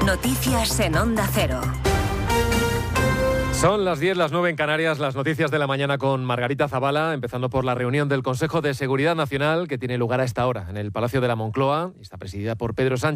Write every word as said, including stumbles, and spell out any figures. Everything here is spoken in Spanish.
Noticias en Onda Cero. Son las diez, las nueve en Canarias, las noticias de la mañana con Margarita Zavala, empezando por la reunión del Consejo de Seguridad Nacional que tiene lugar a esta hora en el Palacio de la Moncloa y está presidida por Pedro Sánchez.